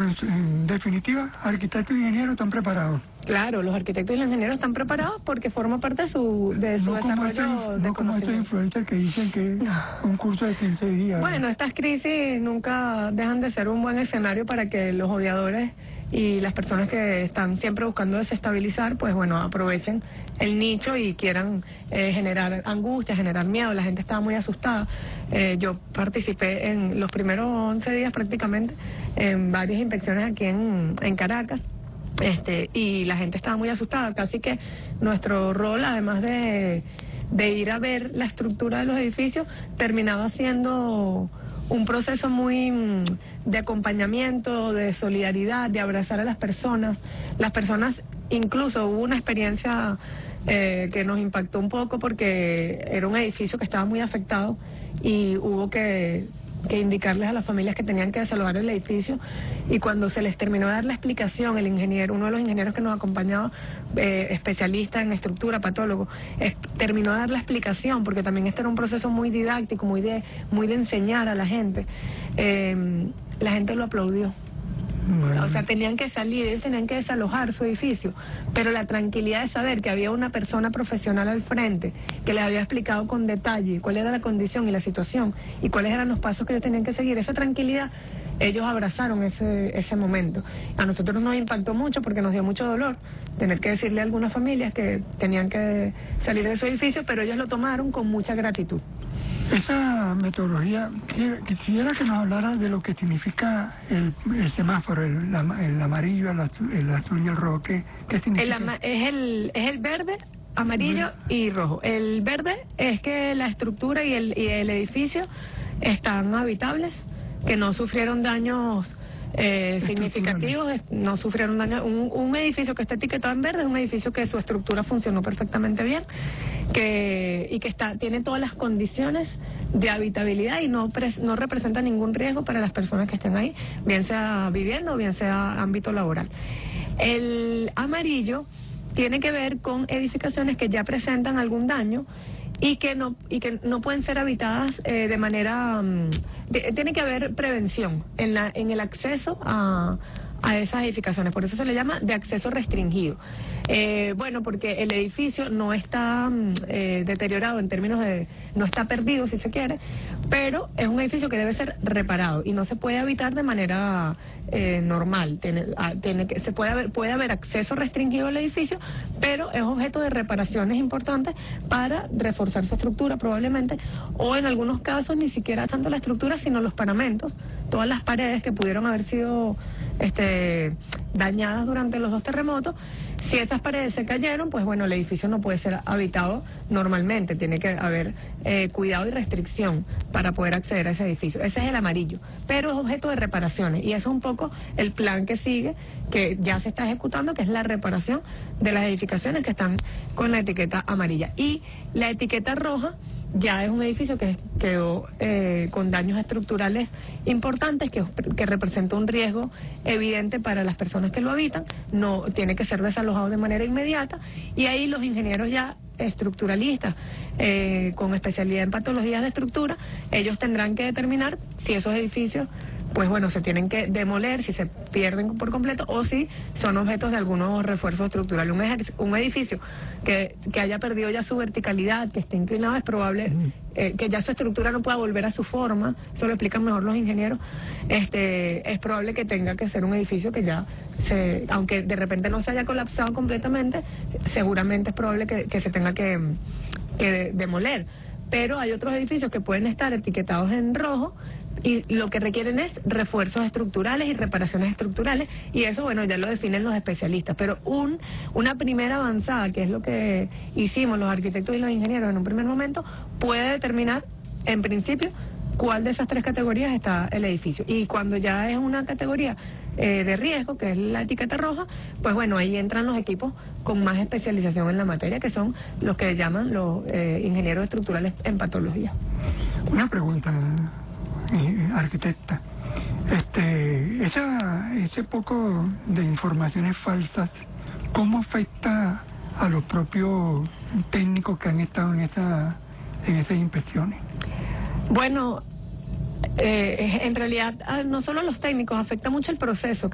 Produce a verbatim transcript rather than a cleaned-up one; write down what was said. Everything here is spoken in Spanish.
Pues, en definitiva, arquitectos y ingenieros están preparados. Claro, los arquitectos y los ingenieros están preparados porque forma parte de su, de su no desarrollo como de no como estos influencers que dicen que un curso de quince días. Bueno, estas crisis nunca dejan de ser un buen escenario para que los odiadores y las personas que están siempre buscando desestabilizar, pues bueno, aprovechen el nicho y quieran eh, generar angustia, generar miedo. La gente estaba muy asustada. Eh, yo participé en los primeros once días prácticamente en varias inspecciones aquí en, en Caracas. Este, y la gente estaba muy asustada, casi que nuestro rol, además de, de ir a ver la estructura de los edificios, terminaba siendo un proceso muy de acompañamiento, de solidaridad, de abrazar a las personas. Las personas, incluso hubo una experiencia eh, que nos impactó un poco porque era un edificio que estaba muy afectado y hubo que... que indicarles a las familias que tenían que desalojar el edificio, y cuando se les terminó de dar la explicación, el ingeniero, uno de los ingenieros que nos acompañaba, eh, especialista en estructura, patólogo, eh, terminó de dar la explicación, porque también este era un proceso muy didáctico, muy de, muy de enseñar a la gente, eh, la gente lo aplaudió. Bueno. O sea, tenían que salir, ellos tenían que desalojar su edificio, pero la tranquilidad de saber que había una persona profesional al frente que les había explicado con detalle cuál era la condición y la situación y cuáles eran los pasos que ellos tenían que seguir, esa tranquilidad, ellos abrazaron ese ese momento. A nosotros nos impactó mucho porque nos dio mucho dolor tener que decirle a algunas familias que tenían que salir de su edificio, pero ellos lo tomaron con mucha gratitud. Esa metodología, quisiera que nos hablara de lo que significa el, el semáforo, el, el amarillo, el azul, el azul y el rojo. ¿Qué, qué significa? El, es, el, es el verde, amarillo y rojo. El verde es que la estructura y el, y el edificio están habitables, que no sufrieron daños eh, significativos, no sufrieron daños. Un, un edificio que está etiquetado en verde es un edificio que su estructura funcionó perfectamente bien, que y que está tiene todas las condiciones de habitabilidad y no pres, no representa ningún riesgo para las personas que estén ahí, bien sea vivienda o bien sea ámbito laboral. El amarillo tiene que ver con edificaciones que ya presentan algún daño y que no y que no pueden ser habitadas eh, de manera um, de, tiene que haber prevención en la en el acceso a a esas edificaciones, por eso se le llama de acceso restringido. Eh, bueno, porque el edificio no está eh, deteriorado en términos de, no está perdido si se quiere, pero es un edificio que debe ser reparado y no se puede habitar de manera eh, normal. Tiene, a, tiene que, se puede haber, puede haber acceso restringido al edificio, pero es objeto de reparaciones importantes para reforzar su estructura probablemente, o en algunos casos ni siquiera tanto la estructura, sino los paramentos, todas las paredes que pudieron haber sido este, dañadas durante los dos terremotos. Si esas paredes se cayeron, pues bueno, el edificio no puede ser habitado normalmente, tiene que haber eh, cuidado y restricción para poder acceder a ese edificio. Ese es el amarillo, pero es objeto de reparaciones y eso es un poco el plan que sigue, que ya se está ejecutando, que es la reparación de las edificaciones que están con la etiqueta amarilla. Y la etiqueta roja ya es un edificio que quedó eh, con daños estructurales importantes, que, que representa un riesgo evidente para las personas que lo habitan, no tiene que ser desalojado de manera inmediata, y ahí los ingenieros ya estructuralistas eh, con especialidad en patologías de estructura, ellos tendrán que determinar si esos edificios pues bueno, se tienen que demoler, si se pierden por completo o si son objetos de algunos refuerzos estructurales. Un, un edificio que, que haya perdido ya su verticalidad, que esté inclinado, es probable eh, que ya su estructura no pueda volver a su forma, eso lo explican mejor los ingenieros, este, es probable que tenga que ser un edificio que ya, se, aunque de repente no se haya colapsado completamente, seguramente es probable que, que se tenga que, que demoler. Pero hay otros edificios que pueden estar etiquetados en rojo y lo que requieren es refuerzos estructurales y reparaciones estructurales, y eso, bueno, ya lo definen los especialistas. Pero un una primera avanzada, que es lo que hicimos los arquitectos y los ingenieros en un primer momento, puede determinar, en principio, cuál de esas tres categorías está el edificio. Y cuando ya es una categoría eh, de riesgo, que es la etiqueta roja, pues bueno, ahí entran los equipos con más especialización en la materia, que son los que llaman los eh, ingenieros estructurales en patología. Una pregunta, eh, arquitecta. Este, esa, ese poco de informaciones falsas, ¿cómo afecta a los propios técnicos que han estado en esa, en esas inspecciones? Bueno, eh, en realidad no solo a los técnicos, afecta mucho el proceso.